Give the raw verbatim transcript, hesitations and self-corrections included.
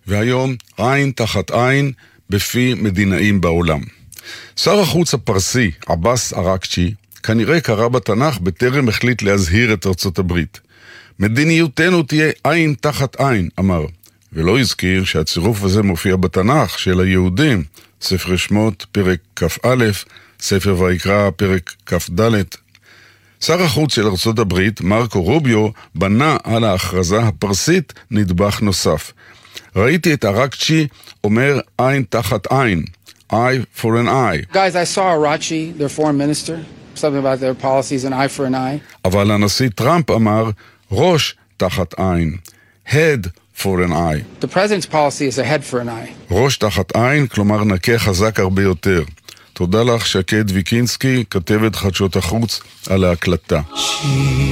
והיום עין תחת עין בפי מדינאים בעולם. שר החוץ הפרסי, עבאס אראקצ'י, כנראה קרא בתנ"ך בטרם החליט להזהיר את ארצות הברית. מדיניותנו תהיה עין תחת עין, אמר, ולא הזכיר שהצירוף הזה מופיע בתנ"ך של היהודים, ספר שמות פרק כ"א, ספר ויקרא פרק כ"ד. שר החוץ של ארצות הברית, מרקו רוביו, בנה על ההכרזה הפרסית נדבך נוסף. ראיתי את אראקצ'י אומר עין תחת עין, eye for an eye. Guys, I saw Arachi, their foreign minister, something about their policies, an eye for an eye. אבל הנשיא טראמפ אמר ראש תחת עין, head for an eye. The president's policy is a head for an eye. ראש תחת עין, כלומר נקה חזק הרבה יותר. תודה לך שקד ויקינסקי, כתבת חדשות החוץ, על ההקלטה.